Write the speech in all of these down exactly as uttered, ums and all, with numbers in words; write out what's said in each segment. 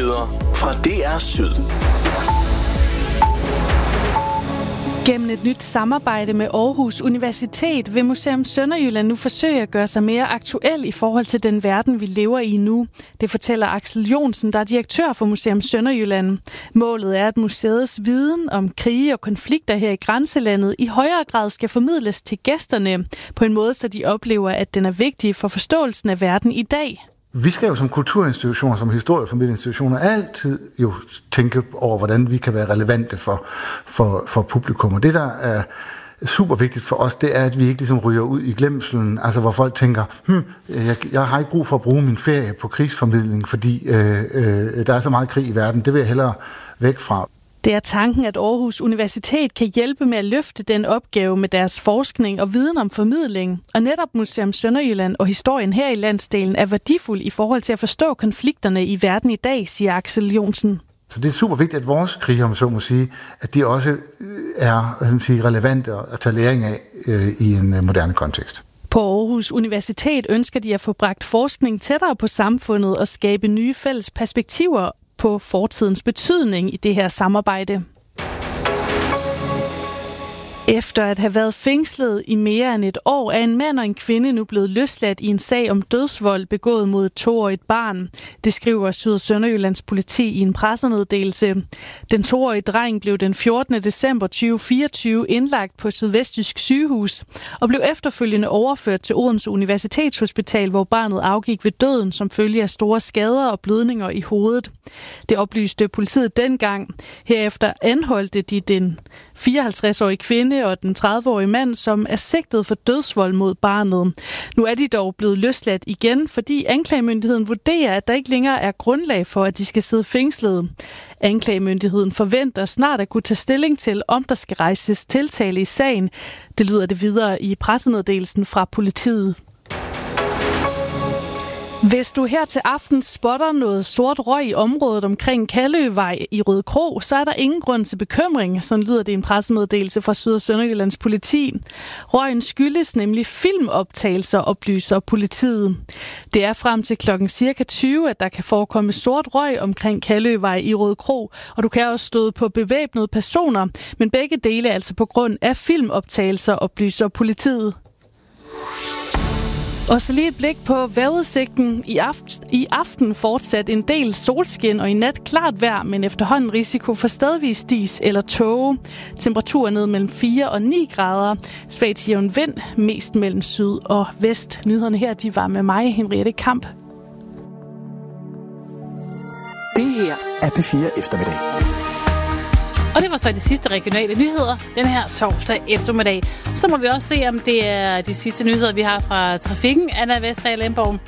Nyheder fra D R Syd. Gennem et nyt samarbejde med Aarhus Universitet vil Museum Sønderjylland nu forsøge at gøre sig mere aktuel i forhold til den verden, vi lever i nu. Det fortæller Axel Jonsen, der er direktør for Museum Sønderjylland. Målet er, at museets viden om krige og konflikter her i grænselandet i højere grad skal formidles til gæsterne på en måde, så de oplever, at den er vigtig for forståelsen af verden i dag. Vi skal jo som kulturinstitutioner, som historieformidlingsinstitutioner, altid jo tænke over, hvordan vi kan være relevante for, for, for publikum. Og det, der er super vigtigt for os, det er, at vi ikke ligesom ryger ud i glemselen, altså hvor folk tænker, hm, jeg, jeg har ikke brug for at bruge min ferie på krigsformidling, fordi øh, øh, der er så meget krig i verden. Det vil jeg hellere væk fra. Det er tanken, at Aarhus Universitet kan hjælpe med at løfte den opgave med deres forskning og viden om formidling. Og netop Museum Sønderjylland og historien her i landsdelen er værdifuld i forhold til at forstå konflikterne i verden i dag, siger Axel Jonsen. Så det er super vigtigt, at vores krige, om så må sige, at de også er hvad sige, relevante at tage læring af øh, i en moderne kontekst. På Aarhus Universitet ønsker de at få bragt forskning tættere på samfundet og skabe nye fælles perspektiver på fortidens betydning i det her samarbejde. Efter at have været fængslet i mere end et år, er en mand og en kvinde nu blevet løsladt i en sag om dødsvold begået mod et toårigt barn. Det skriver Syd- og Sønderjyllands politi i en pressemeddelelse. Den toårige dreng blev den fjortende december tyve fireogtyve indlagt på Sydvestjysk Sygehus og blev efterfølgende overført til Odense Universitetshospital, hvor barnet afgik ved døden som følge af store skader og blødninger i hovedet. Det oplyste politiet dengang. Herefter anholdte de den fireoghalvtreds-årige kvinde og den tredive-årige mand, som er sigtet for dødsvold mod barnet. Nu er de dog blevet løsladt igen, fordi anklagemyndigheden vurderer, at der ikke længere er grundlag for, at de skal sidde fængslet. Anklagemyndigheden forventer snart at kunne tage stilling til, om der skal rejses tiltale i sagen. Det lyder det videre i pressemeddelelsen fra politiet. Hvis du her til aften spotter noget sort røg i området omkring Kalløvej i Rødekro, så er der ingen grund til bekymring, sådan lyder det i en pressemeddelelse fra Syd- og Sønderjyllands politi. Røgen skyldes nemlig filmoptagelser, oplyser politiet. Det er frem til klokken cirka tyve, at der kan forekomme sort røg omkring Kalløvej i Rødekro, og du kan også støde på bevæbnede personer, men begge dele er altså på grund af filmoptagelser, oplyser politiet. Og så lige et blik på vejrudsigten. I aften, I aften fortsat en del solskin og i nat klart vejr, men efterhånden risiko for stedvis dis eller tåge. Temperaturer ned mellem fire og ni grader. Svag til jævn vind, mest mellem syd og vest. Nyhederne her, de var med mig, Henriette Kamp. Det her er P fire eftermiddag. Og det var så de sidste regionale nyheder den her torsdag eftermiddag. Så må vi også se, om det er de sidste nyheder, vi har fra trafikken. Anna Vestfald Lemborg.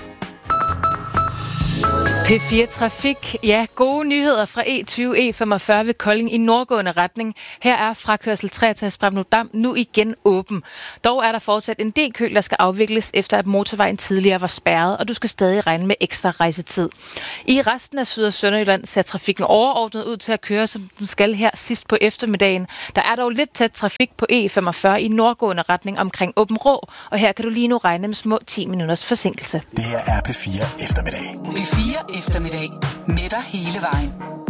P fire Trafik. Ja, gode nyheder fra E tyve E femogfyrre ved Kolding i nordgående retning. Her er frakørsel treogtres Bramnodam nu igen åben. Dog er der fortsat en del kø, der skal afvikles, efter at motorvejen tidligere var spærret, og du skal stadig regne med ekstra rejsetid. I resten af Syd- og Sønderjylland ser trafikken overordnet ud til at køre, som den skal her sidst på eftermiddagen. Der er dog lidt tæt trafik på E femogfyrre i nordgående retning omkring Åbenrå, og her kan du lige nu regne med små ti minutters forsinkelse. Det her er P fire eftermiddag. P fire eftermiddag med dig hele vejen.